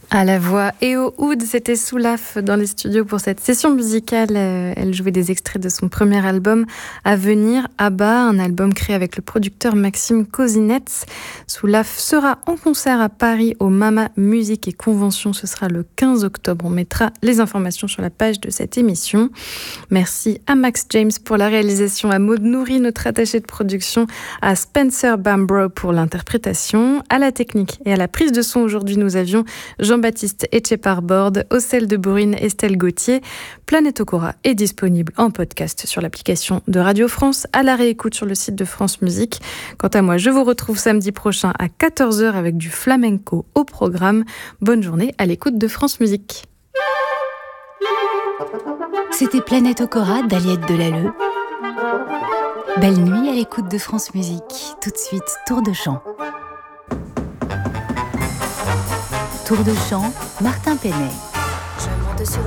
À la voix et au oud, c'était Soulaf dans les studios pour cette session musicale. Elle jouait des extraits de son premier album à venir, Abba, un album créé avec le producteur Maxime Kozinets. Soulaf sera en concert à Paris au Mama Musique et Convention. Ce sera le 15 octobre. On mettra les informations sur la page de cette émission. Merci à Max James pour la réalisation, à Maud Nourri, notre attaché de production, à Spencer Bambro pour l'interprétation, à la technique et à la prise de son. Aujourd'hui, nous avions Jean-Baptiste Etcheparbord, Ocel de Bourine, Estelle Gauthier. Planète Okora est disponible en podcast sur l'application de Radio France, à la réécoute sur le site de France Musique. Quant à moi, je vous retrouve samedi prochain à 14h avec du flamenco au programme. Bonne journée à l'écoute de France Musique. C'était Planète Okora d'Aliette Delalleux. Belle nuit à l'écoute de France Musique. Tout de suite, tour de chant. Tour de chant, Martin Penet.